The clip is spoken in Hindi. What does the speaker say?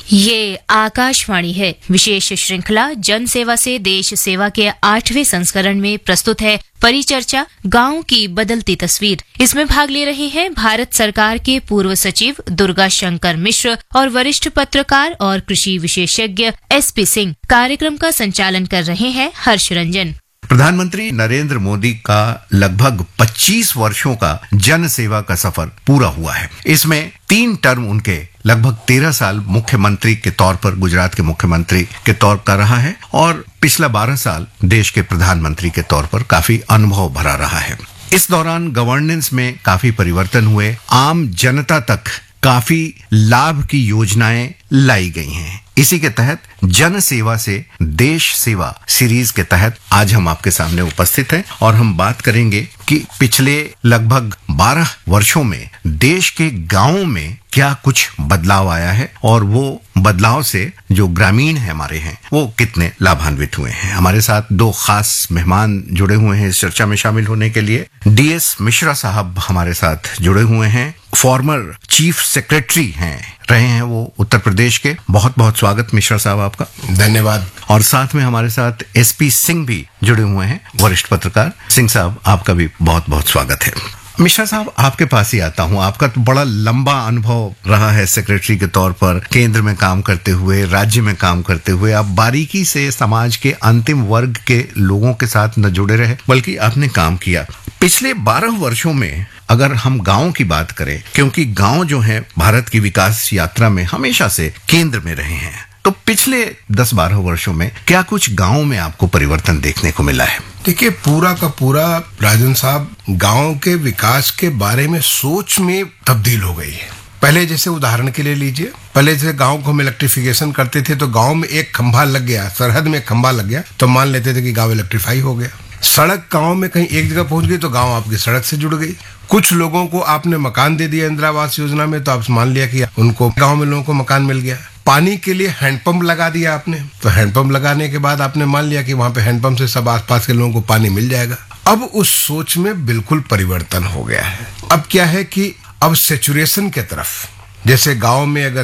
ये आकाशवाणी है। विशेष श्रृंखला जन सेवा से देश सेवा के 8वें संस्करण में प्रस्तुत है परिचर्चा गांव की बदलती तस्वीर। इसमें भाग ले रहे हैं भारत सरकार के पूर्व सचिव दुर्गा शंकर मिश्र और वरिष्ठ पत्रकार और कृषि विशेषज्ञ SP सिंह। कार्यक्रम का संचालन कर रहे हैं हर्ष रंजन। प्रधानमंत्री नरेंद्र मोदी का लगभग 25 वर्षों का जन सेवा का सफर पूरा हुआ है। इसमें 3 टर्म उनके लगभग 13 साल मुख्यमंत्री के तौर पर, गुजरात के मुख्यमंत्री के तौर का रहा है और पिछला 12 साल देश के प्रधानमंत्री के तौर पर काफी अनुभव भरा रहा है। इस दौरान गवर्नेंस में काफी परिवर्तन हुए, आम जनता तक काफी लाभ की योजनाएं लाई गई हैं। इसी के तहत जन सेवा से देश सेवा सीरीज के तहत आज हम आपके सामने उपस्थित हैं और हम बात करेंगे कि पिछले लगभग 12 वर्षों में देश के गांवों में क्या कुछ बदलाव आया है और वो बदलाव से जो ग्रामीण है हमारे हैं वो कितने लाभान्वित हुए हैं। हमारे साथ 2 खास मेहमान जुड़े हुए हैं इस चर्चा में शामिल होने के लिए। DS मिश्रा साहब हमारे साथ जुड़े हुए हैं, फॉर्मर चीफ सेक्रेटरी रहे हैं वो उत्तर प्रदेश के। बहुत बहुत स्वागत मिश्रा साहब आपका। धन्यवाद। और साथ में हमारे साथ SP सिंह भी जुड़े हुए हैं, वरिष्ठ पत्रकार। सिंह साहब आपका भी बहुत बहुत स्वागत है। मिश्रा साहब आपके पास ही आता हूं। आपका तो बड़ा लंबा अनुभव रहा है सेक्रेटरी के तौर पर, केंद्र में काम करते हुए, राज्य में काम करते हुए। आप बारीकी से समाज के अंतिम वर्ग के लोगों के साथ न जुड़े रहे बल्कि आपने काम किया। पिछले 12 वर्षों में अगर हम गांव की बात करें, क्योंकि गांव जो है भारत की विकास यात्रा में हमेशा से केंद्र में रहे हैं, तो पिछले 10-12 वर्षों में क्या कुछ गांव में आपको परिवर्तन देखने को मिला है? देखिए, पूरा का पूरा राजन साहब गांव के विकास के बारे में सोच में तब्दील हो गई है। पहले जैसे उदाहरण के लिए लीजिए, पहले जैसे गांव को हम इलेक्ट्रिफिकेशन करते थे तो गांव में एक खंभा लग गया, सरहद में खंभा लग गया तो मान लेते थे कि गांव इलेक्ट्रीफाई हो गया। सड़क गांव में कहीं एक जगह पहुंच गई तो गांव आपकी सड़क से जुड़ गई। कुछ लोगों को आपने मकान दे दिया इंदिरा आवास योजना में तो आप मान लिया कि उनको गांव में लोगों को मकान मिल गया। पानी के लिए हैंडपंप लगा दिया आपने, तो हैंडपंप लगाने के बाद आपने मान लिया कि वहां पे हैंडपंप से सब आसपास के लोगों को पानी मिल जाएगा। अब उस सोच में बिल्कुल परिवर्तन हो गया है। अब क्या है कि अब सेचुरेशन के तरफ, जैसे गांव में अगर